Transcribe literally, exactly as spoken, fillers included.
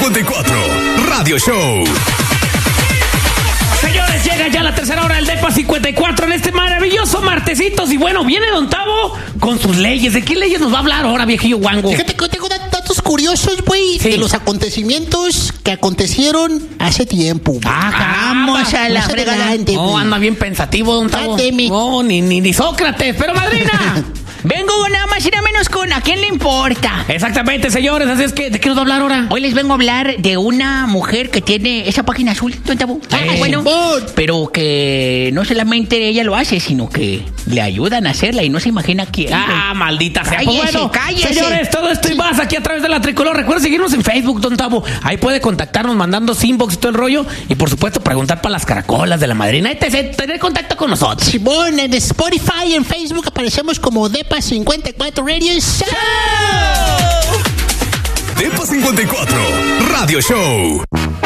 cincuenta y cuatro Radio Show. Señores, llega ya la tercera hora del Depa cincuenta y cuatro en este maravilloso martesitos. Y bueno, viene Don Tavo con sus leyes. ¿De qué leyes nos va a hablar ahora, viejillo guango? Fíjate que tengo datos curiosos, güey, Sí. de los acontecimientos que acontecieron hace tiempo, güey. Ah, Vamos a la más fregada. Oh, anda bien pensativo, Don Tavo. Date mi- No, ni, ni, ni Sócrates, pero madrina. Vengo nada más y nada menos con ¿a quién le importa? Exactamente, señores. Así es que, ¿de qué nos va a hablar ahora? Hoy les vengo a hablar de una mujer que tiene esa página azul, Don Tabo. Ah, bueno, Simón. pero que no solamente ella lo hace, sino que le ayudan a hacerla y no se imagina quién. Ah, maldita sea. Pues Cállese, bueno, cállese. señores, todo esto y más aquí a través de la Tricolor. Recuerden seguirnos en Facebook, Don Tavo. Ahí puede contactarnos mandando inbox y todo el rollo. Y por supuesto, preguntar para las caracolas de la madrina. etcétera. Tener contacto con nosotros. Simón, en Spotify y en Facebook aparecemos como Depa cincuenta y cuatro Radio Show. Depa cincuenta y cuatro Radio Show.